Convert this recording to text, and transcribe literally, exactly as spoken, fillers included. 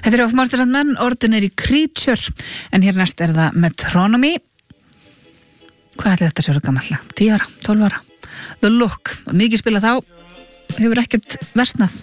Þetta er of Monsters and Men, Ordinary Creature, en hér næst er það Metronomy. Hvað ætli þetta sér gamall? tíu ára, tólf ára. The Look, mikið spila þá, hefur ekkert versnað.